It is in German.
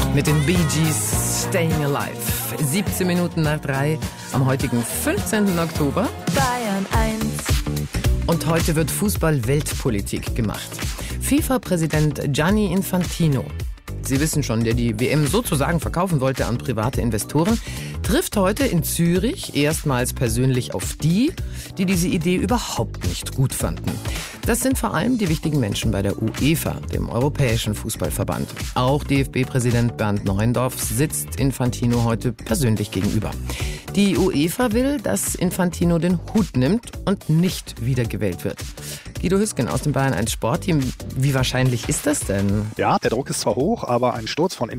Mit den Bee Gees Staying Alive. 17 Minuten nach 3 am heutigen 15. Oktober. Bayern 1. Und heute wird Fußball-Weltpolitik gemacht. FIFA-Präsident Gianni Infantino, Sie wissen schon, der die WM sozusagen verkaufen wollte an private Investoren, trifft heute in Zürich erstmals persönlich auf die diese Idee überhaupt nicht gut fanden. Das sind vor allem die wichtigen Menschen bei der UEFA, dem Europäischen Fußballverband. Auch DFB-Präsident Bernd Neuendorf sitzt Infantino heute persönlich gegenüber. Die UEFA will, dass Infantino den Hut nimmt und nicht wiedergewählt wird. Guido Hüsken aus dem Bayern 1 Sportteam. Wie wahrscheinlich ist das denn? Ja, der Druck ist zwar hoch, aber ein Sturz von